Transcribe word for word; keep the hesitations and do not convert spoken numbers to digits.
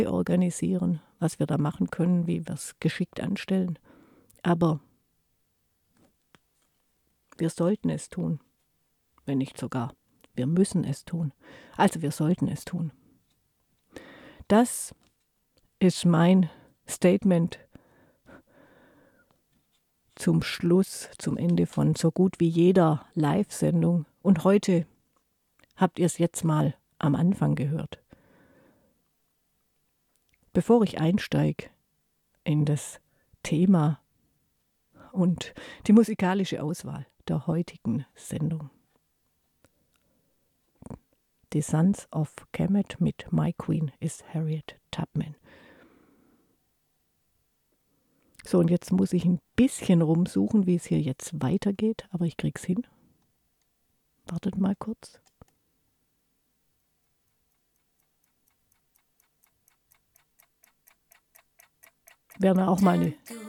organisieren, was wir da machen können, wie wir es geschickt anstellen. Aber wir sollten es tun, wenn nicht sogar. Wir müssen es tun. Also wir sollten es tun. Das ist mein Statement zum Schluss, zum Ende von so gut wie jeder Live-Sendung. Und heute habt ihr es jetzt mal am Anfang gehört. Bevor ich einsteige in das Thema und die musikalische Auswahl der heutigen Sendung. The Sons of Kemet mit My Queen ist Harriet Tubman. So, und jetzt muss ich ein bisschen rumsuchen, wie es hier jetzt weitergeht, aber ich krieg's hin. Wartet mal kurz. Wäre auch mal eine